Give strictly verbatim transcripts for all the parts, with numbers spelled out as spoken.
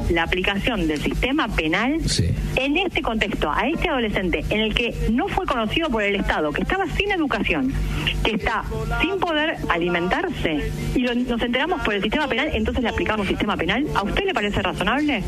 la aplicación del sistema penal sí. en este contexto, a este adolescente en el que no fue conocido por el Estado, que estaba sin educación, que está sin poder alimentarse, y lo, nos enteramos por el sistema penal, entonces le aplicamos sistema penal. ¿A usted le parece razonable?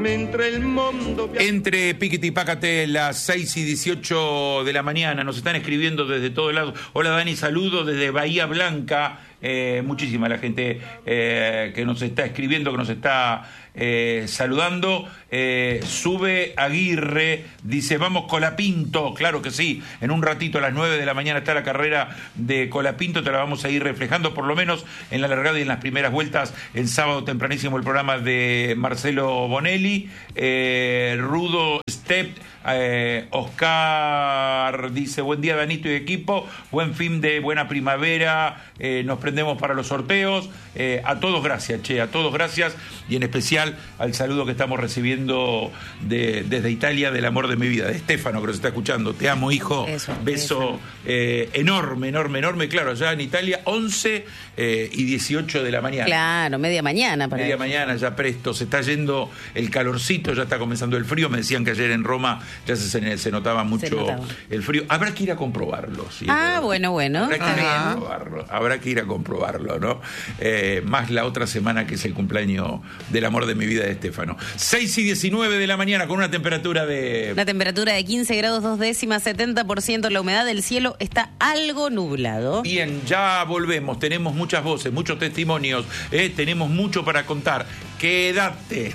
Entre Piquete y Pácate, las seis y dieciocho de la mañana, nos están escribiendo desde todos lados. Hola Dani, saludos desde Bahía Blanca. Eh, muchísima la gente eh, que nos está escribiendo, que nos está eh, saludando. eh, Sube Aguirre, dice vamos Colapinto, claro que sí, en un ratito a las nueve de la mañana está la carrera de Colapinto, te la vamos a ir reflejando por lo menos en la largada y en las primeras vueltas, el sábado tempranísimo el programa de Marcelo Bonelli. eh, Rudo Step, eh, Oscar dice buen día Danito y equipo, buen fin de buena primavera, eh, nos prendemos para los sorteos. eh, a todos gracias, che, a todos gracias, y en especial al saludo que estamos recibiendo de, desde Italia del amor de mi vida, de Estefano, que nos está escuchando. Te amo, hijo. Eso, beso eh, enorme, enorme, enorme. Claro, allá en Italia, once eh, y dieciocho de la mañana. Claro, media mañana. Para media eso. mañana, ya presto. Se está yendo el calorcito, ya está comenzando el frío. Me decían que ayer en Roma ya se, se notaba mucho se notaba. el frío. Habrá que ir a comprobarlo. ¿Sí? Ah, bueno, bueno. Habrá que, ah, ir a comprobarlo. Habrá que ir a comprobarlo, ¿no? Eh, más la otra semana que es el cumpleaños del amor de mi vida de Estefano. seis y diecinueve de la mañana con una temperatura de... Una temperatura de quince grados dos décimas, setenta por ciento la humedad del cielo, está algo nublado. Bien, ya volvemos, tenemos muchas voces, muchos testimonios, eh, tenemos mucho para contar. Quédate.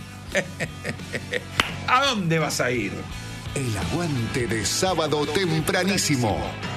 ¿A dónde vas a ir? El aguante de sábado tempranísimo.